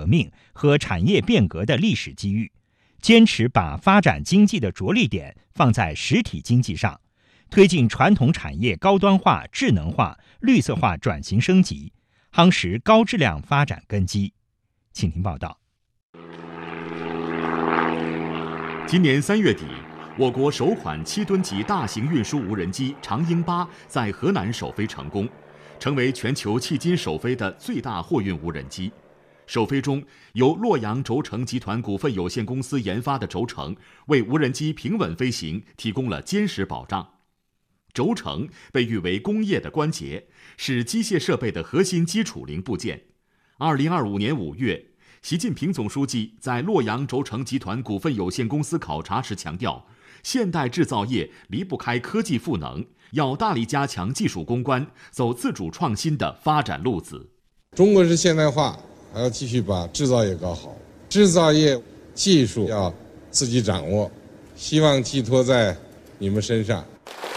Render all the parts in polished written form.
命和产业变革的历史机遇，坚持把发展经济的着力点放在实体经济上，推进传统产业高端化、智能化、绿色化转型升级，夯实高质量发展根基。请听报道。 今年3月底，我国首款7吨级大型运输无人机长鹰8在河南首飞成功，成为全球迄今首飞的最大货运无人机。首飞中，由洛阳轴承集团股份有限公司研发的轴承为无人机平稳飞行提供了坚实保障。轴承被誉为工业的关节，是机械设备的核心基础零部件。2025年5月，习近平总书记在洛阳轴承集团股份有限公司考察时强调，现代制造业离不开科技赋能，要大力加强技术攻关，走自主创新的发展路子。 中国式现代化还要继续把制造业搞好，制造业技术要自己掌握，希望寄托在你们身上。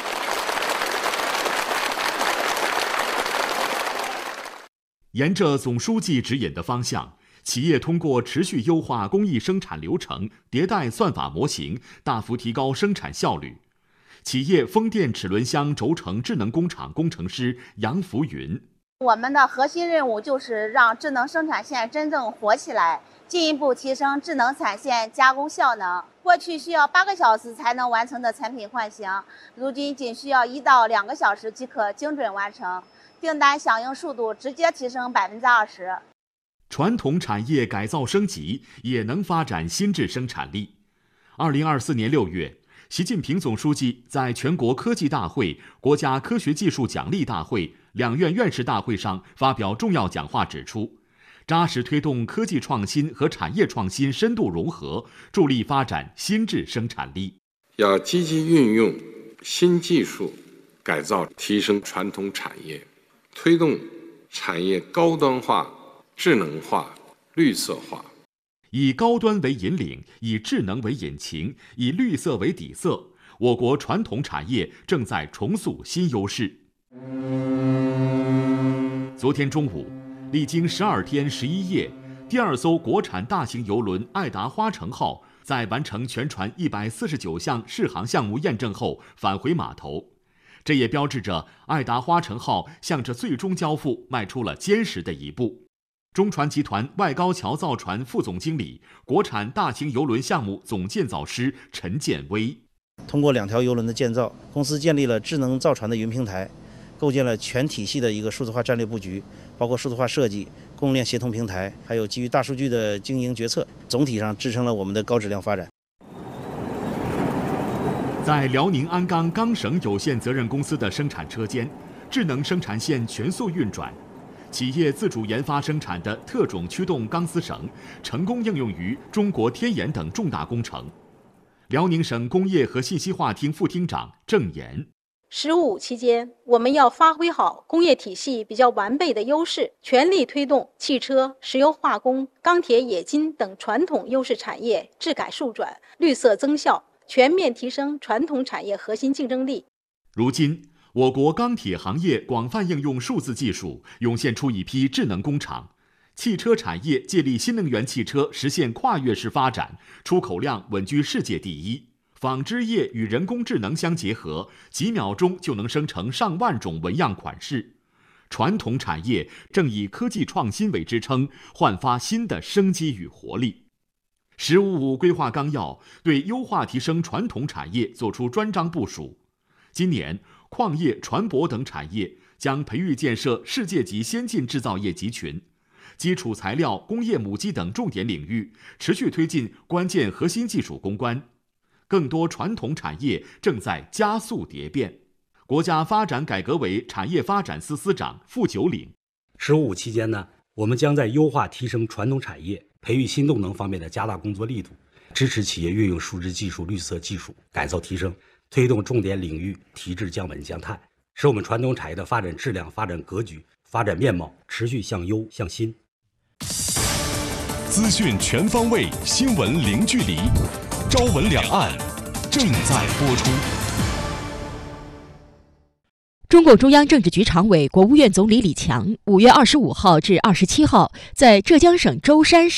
沿着总书记指引的方向，企业通过持续优化工艺生产流程，迭代算法模型，大幅提高生产效率。企业风电齿轮箱轴承智能工厂工程师杨福云： 我们的核心任务就是让智能生产线真正活起来，进一步提升智能产线加工效能。过去需要8个小时才能完成的产品换型，如今仅需要1到2个小时即可精准完成，订单响应速度直接提升20%。 传统产业改造升级也能发展新质生产力。2024年6月，习近平总书记在全国科技大会、国家科学技术奖励大会、两院院士大会上发表重要讲话，指出，扎实推动科技创新和产业创新深度融合，助力发展新质生产力。 要积极运用新技术改造提升传统产业，推动产业高端化、智能化、绿色化， 以高端为引领，以智能为引擎，以绿色为底色，我国传统产业正在重塑新优势。昨天中午，历经12天11夜，第2艘国产大型邮轮爱达花城号在完成全船149项试航项目验证后返回码头，这也标志着爱达花城号向着最终交付迈出了坚实的一步。中船集团外高桥造船副总经理、国产大型邮轮项目总建造师陈建威： 通过2条邮轮的建造，公司建立了智能造船的云平台，构建了全体系的一个数字化战略布局，包括数字化设计、供应链协同平台，还有基于大数据的经营决策，总体上支撑了我们的高质量发展。 在辽宁鞍钢钢绳有限责任公司的生产车间，智能生产线全速运转。企业自主研发生产的特种驱动钢丝绳成功应用于中国天眼等重大工程。辽宁省工业和信息化厅副厅长郑岩 ：“15期间，我们要发挥好工业体系比较完备的优势，全力推动汽车、石油化工、钢铁冶金等传统优势产业质改数转、绿色增效，全面提升传统产业核心竞争力。” 如今，我国钢铁行业广泛应用数字技术，涌现出一批智能工厂。汽车产业借力新能源汽车实现跨越式发展，出口量稳居世界第一。纺织业与人工智能相结合，几秒钟就能生成上万种纹样款式。传统产业正以科技创新为支撑，焕发新的生机与活力。“15+5”规划纲要对优化提升传统产业作出专章部署。今年，矿业、船舶等产业将培育建设世界级先进制造业集群，基础材料、工业母机等重点领域持续推进关键核心技术攻关。更多传统产业正在加速蝶变。国家发展改革委产业发展司司长傅九岭 ：“15+5”期间呢，我们将在优化提升传统产业、培育新动能方面的加大工作力度，支持企业运用数字技术、绿色技术改造提升，推动重点领域提质降本降碳，使我们传统产业的发展质量、发展格局、发展面貌持续向优向新。 资讯全方位，新闻零距离，朝闻两岸正在播出。 中共中央政治局常委、国务院总理李强5月25号至27号在浙江省舟山市